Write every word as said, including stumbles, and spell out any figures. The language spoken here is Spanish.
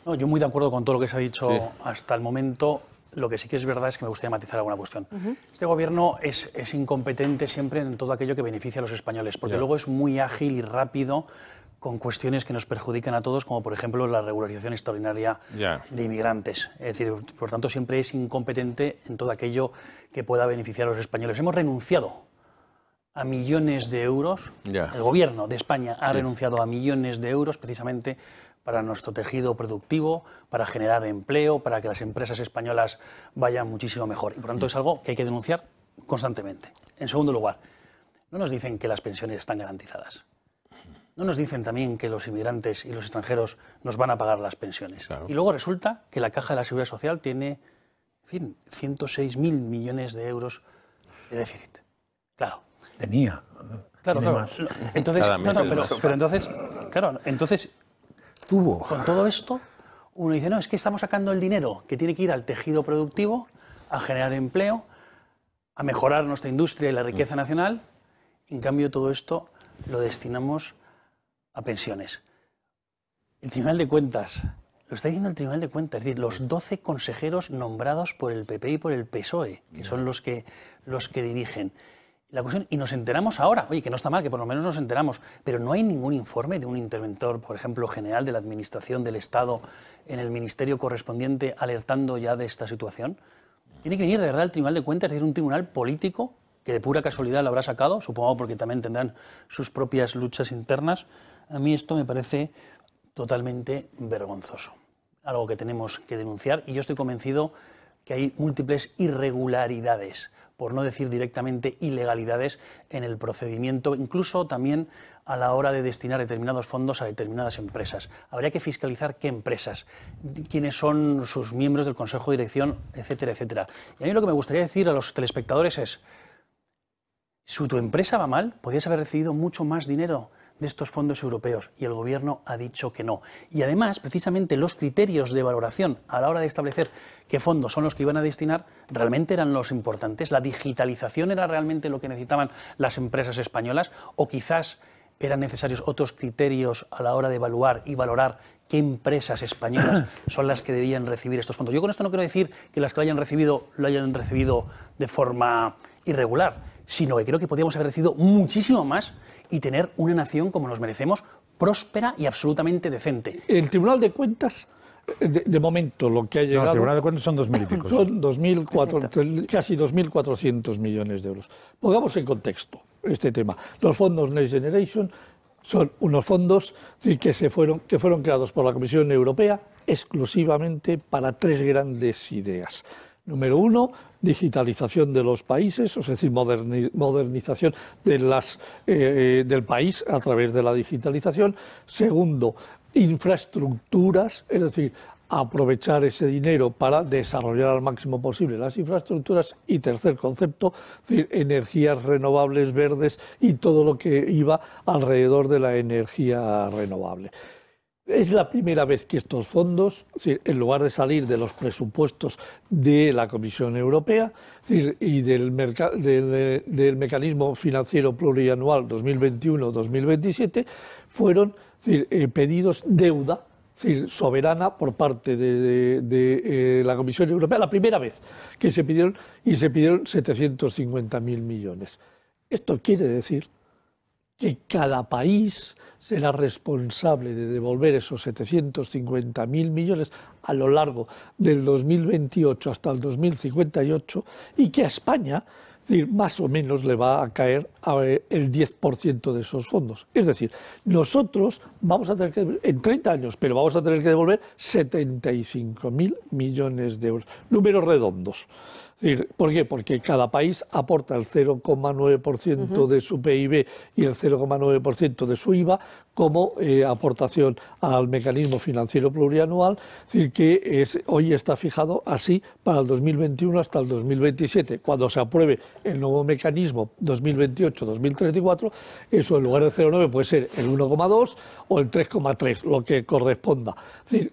No, yo muy de acuerdo con todo lo que se ha dicho sí. hasta el momento. Lo que sí que es verdad es que me gustaría matizar alguna cuestión. Uh-huh. Este gobierno es, es incompetente siempre en todo aquello que beneficia a los españoles, porque yeah. luego es muy ágil y rápido con cuestiones que nos perjudican a todos, como por ejemplo la regularización extraordinaria yeah. de inmigrantes. Es decir, por tanto, siempre es incompetente en todo aquello que pueda beneficiar a los españoles. Hemos renunciado a millones de euros, yeah. el gobierno de España ha sí. renunciado a millones de euros precisamente para nuestro tejido productivo, para generar empleo, para que las empresas españolas vayan muchísimo mejor. Y por tanto es algo que hay que denunciar constantemente. En segundo lugar, no nos dicen que las pensiones están garantizadas. No nos dicen también que los inmigrantes y los extranjeros nos van a pagar las pensiones. Claro. Y luego resulta que la Caja de la Seguridad Social tiene, en fin, ciento seis mil millones de euros de déficit. Claro. Tenía. Claro, Tiene claro. más. Entonces, no, no, pero, pero entonces, claro, entonces, tuvo. Con todo esto, uno dice, no, es que estamos sacando el dinero que tiene que ir al tejido productivo, a generar empleo, a mejorar nuestra industria y la riqueza nacional. En cambio, todo esto lo destinamos a pensiones. El Tribunal de Cuentas, lo está diciendo el Tribunal de Cuentas, es decir, los doce consejeros nombrados por el P P y por el P S O E, que son los que, los que dirigen. La cuestión, y nos enteramos ahora, oye, que no está mal, que por lo menos nos enteramos, pero no hay ningún informe de un interventor, por ejemplo, general de la Administración del Estado en el ministerio correspondiente alertando ya de esta situación. Tiene que venir de verdad el Tribunal de Cuentas, es decir, un tribunal político que de pura casualidad lo habrá sacado, supongo porque también tendrán sus propias luchas internas. A mí esto me parece totalmente vergonzoso, algo que tenemos que denunciar, y yo estoy convencido que hay múltiples irregularidades, por no decir directamente ilegalidades, en el procedimiento, incluso también a la hora de destinar determinados fondos a determinadas empresas. Habría que fiscalizar qué empresas, quiénes son sus miembros del Consejo de Dirección, etcétera, etcétera. Y a mí lo que me gustaría decir a los telespectadores es, si tu empresa va mal, podrías haber recibido mucho más dinero de estos fondos europeos, y el Gobierno ha dicho que no. Y además, precisamente los criterios de valoración a la hora de establecer qué fondos son los que iban a destinar realmente eran los importantes. La digitalización era realmente lo que necesitaban las empresas españolas, o quizás eran necesarios otros criterios a la hora de evaluar y valorar qué empresas españolas son las que debían recibir estos fondos. Yo con esto no quiero decir que las que lo hayan recibido lo hayan recibido de forma irregular, sino que creo que podríamos haber recibido muchísimo más y tener una nación como nos merecemos, próspera y absolutamente decente. El Tribunal de Cuentas, de, de momento, lo que ha llegado... No, el Tribunal de Cuentas son dos mil y pico. Son dos mil cuatrocientos, casi dos mil cuatrocientos millones de euros. Pongamos en contexto este tema. Los fondos Next Generation son unos fondos que, se fueron, que fueron creados por la Comisión Europea exclusivamente para tres grandes ideas. Número uno, digitalización de los países, es decir, moderni, modernización de las, eh, del país a través de la digitalización. Segundo, infraestructuras, es decir, aprovechar ese dinero para desarrollar al máximo posible las infraestructuras. Y tercer concepto, es decir, energías renovables, verdes y todo lo que iba alrededor de la energía renovable. Es la primera vez que estos fondos, en lugar de salir de los presupuestos de la Comisión Europea y del, del, del mecanismo financiero plurianual dos mil veintiuno dos mil veintisiete, fueron pedidos deuda soberana por parte de, de, de eh, la Comisión Europea, la primera vez que se pidieron, y se pidieron setecientos cincuenta mil millones. Esto quiere decir que cada país será responsable de devolver esos setecientos cincuenta mil millones a lo largo del dos mil veintiocho hasta el dos mil cincuenta y ocho, y que a España, es decir, más o menos le va a caer el diez por ciento de esos fondos. Es decir, nosotros vamos a tener que, en treinta años, pero vamos a tener que devolver setenta y cinco mil millones de euros. Números redondos. ¿Por qué? Porque cada país aporta el cero coma nueve por ciento uh-huh. de su P I B y el cero coma nueve por ciento de su I V A como eh, aportación al mecanismo financiero plurianual, es decir, que es, hoy está fijado así para el dos mil veintiuno hasta el dos mil veintisiete. Cuando se apruebe el nuevo mecanismo dos mil veintiocho dos mil treinta y cuatro, eso en lugar del cero coma nueve puede ser el uno coma dos o el tres coma tres, lo que corresponda. Es decir,